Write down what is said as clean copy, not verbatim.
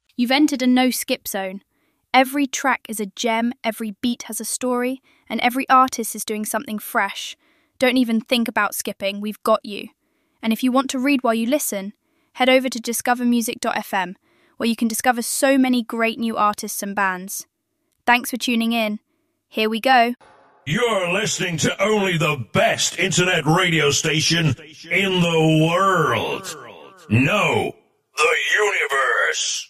You've entered a no-skip zone. Every track is a gem, every beat has a story, and every artist is doing something fresh. Don't even think about skipping, we've got you. And if you want to read while you listen, head over to discovermusic.fm, where you can discover so many great new artists and bands. Thanks for tuning in. Here we go. You're listening to only the best internet radio station in the world. No, the universe.